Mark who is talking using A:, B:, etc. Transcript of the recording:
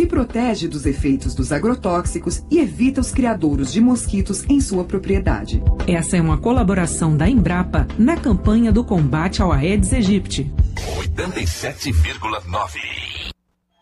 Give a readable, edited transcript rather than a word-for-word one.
A: se protege dos efeitos dos agrotóxicos e evita os criadouros de mosquitos em sua propriedade.
B: Essa é uma colaboração da Embrapa na campanha do combate ao Aedes aegypti.
C: 87,9